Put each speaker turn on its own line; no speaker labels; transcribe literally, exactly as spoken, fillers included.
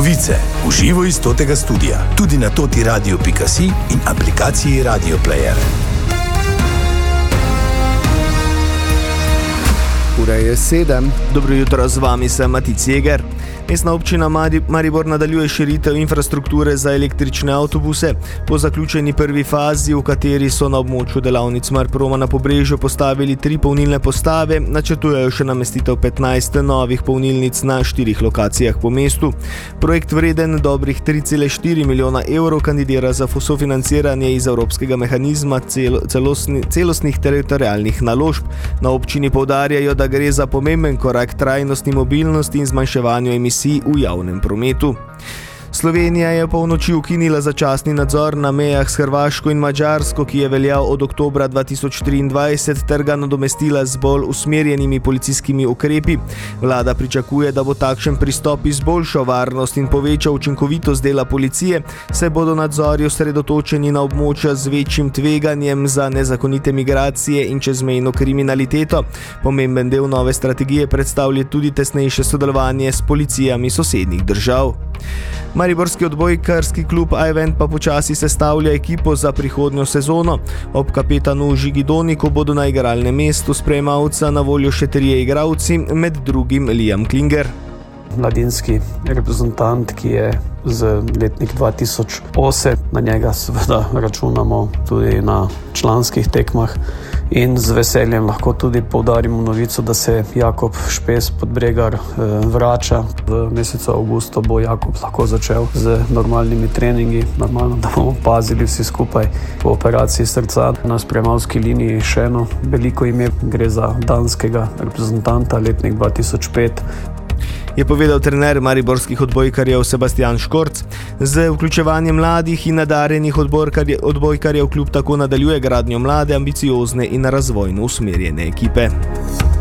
Novice v živo iz totega studia, tudi na toti radio pika si in aplikaciji Radio Player.
Ura je sedem.
Dobro jutro, z vami sem Matic Jeger. Mestna občina Maribor nadaljuje širitev infrastrukture za električne avtobuse. Po zaključeni prvi fazi, v kateri so na območju delavnic Marproma na Pobrežju postavili tri polnilne postave, načrtujejo še namestitev petnajst novih polnilnic na štirih lokacijah po mestu. Projekt vreden dobrih tri cele štiri milijona evrov kandidira za sofinanciranje iz Evropskega mehanizma celo, celostni, celostnih teritorialnih naložb. Na občini poudarjajo, da gre za pomemben korak trajnostni mobilnosti in zmanjševanju emisij v javnem prometu. Slovenija je polnoči ukinila začasni nadzor na mejah s Hrvaško in Madžarsko, ki je veljal od oktobra dva tisoč triindvajset, ter ga nadomestila z bolj usmerjenimi policijskimi ukrepi. Vlada pričakuje, da bo takšen pristop izboljšal varnost in povečal učinkovitost dela policije, saj bodo nadzori osredotočeni na območja z večjim tveganjem za nezakonite migracije in čezmejno kriminaliteto. Pomemben del nove strategije predstavlja tudi tesnejše sodelovanje s policijami sosednjih držav. Mariborski odbojkarski klub iVent pa počasi sestavlja ekipo za prihodnjo sezono. Ob kapetanu Žigi Doniku bodo na igralnem mestu sprejemavca na voljo še trije igralci, med drugim Liam Klinger.
Mladinski reprezentant, ki je z letnik dva tisoč osem, na njega seveda računamo tudi na članskih tekmah in z veseljem lahko tudi poudarimo novico, da se Jakob Špes Podbregar vrača. V mesecu avgustu bo Jakob lahko začel z normalnimi treningi, normalno, da bomo pazili vsi skupaj po operaciji srca. Na sprejemavski liniji še eno veliko ime, gre za danskega reprezentanta, letnik dva tisoč pet.
Je povedal trener mariborskih odbojkarjev Sebastian Škorc. Z vključevanjem mladih in nadarenih odbojkarjev klub tako nadaljuje gradnjo mlade, ambiciozne in razvojno usmerjene ekipe.